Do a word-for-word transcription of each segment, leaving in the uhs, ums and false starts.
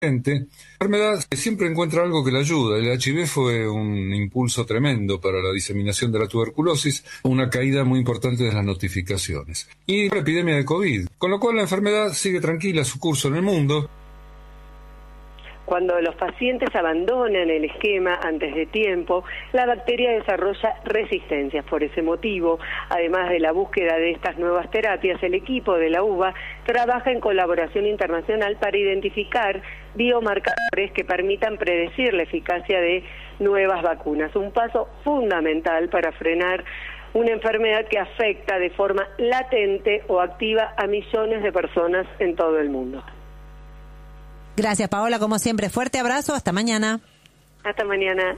enfermedad que siempre encuentra algo que le ayuda. El H I V fue un impulso tremendo para la diseminación de la tuberculosis, una caída muy importante de las notificaciones. Y la epidemia de COVID, con lo cual la enfermedad sigue tranquila su curso en el mundo. Cuando los pacientes abandonan el esquema antes de tiempo, la bacteria desarrolla resistencias. Por ese motivo, además de la búsqueda de estas nuevas terapias, el equipo de la U B A trabaja en colaboración internacional para identificar biomarcadores que permitan predecir la eficacia de nuevas vacunas. Un paso fundamental para frenar una enfermedad que afecta de forma latente o activa a millones de personas en todo el mundo. Gracias, Paola, como siempre. Fuerte abrazo, hasta mañana. Hasta mañana.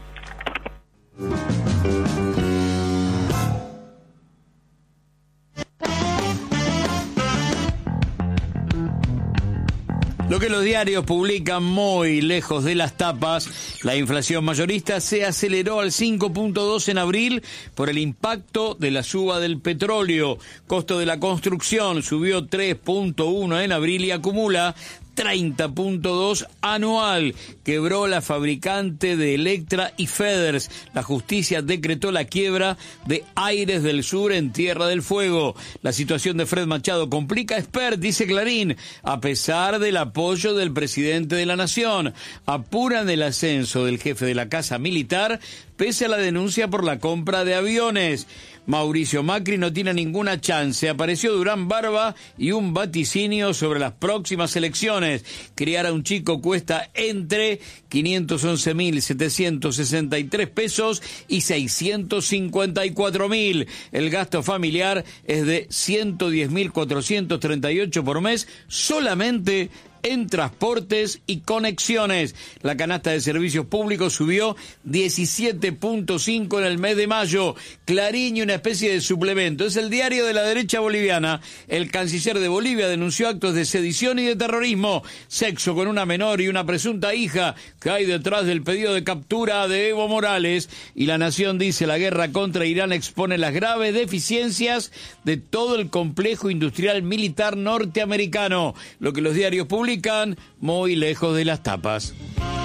Lo que los diarios publican muy lejos de las tapas, la inflación mayorista se aceleró al cinco punto dos en abril por el impacto de la suba del petróleo. Costo de la construcción subió tres punto uno en abril y acumula treinta punto dos anual. Quebró la fabricante de Electra y Feders. La justicia decretó la quiebra de Aires del Sur en Tierra del Fuego. La situación de Fred Machado complica a Spert, dice Clarín, a pesar del apoyo del presidente de la Nación. Apuran el ascenso del jefe de la Casa Militar pese a la denuncia por la compra de aviones. Mauricio Macri no tiene ninguna chance. Apareció Durán Barba y un vaticinio sobre las próximas elecciones. Criar a un chico cuesta entre quinientos once mil setecientos sesenta y tres pesos y seiscientos cincuenta y cuatro mil. El gasto familiar es de ciento diez mil cuatrocientos treinta y ocho por mes solamente en transportes y conexiones. La canasta de servicios públicos subió diecisiete punto cinco en el mes de mayo. Clarín y una especie de suplemento. Es el diario de la derecha boliviana. El canciller de Bolivia denunció actos de sedición y de terrorismo. Sexo con una menor y una presunta hija que hay detrás del pedido de captura de Evo Morales. Y La Nación dice: la guerra contra Irán expone las graves deficiencias de todo el complejo industrial militar norteamericano. Lo que los diarios publican muy lejos de las tapas.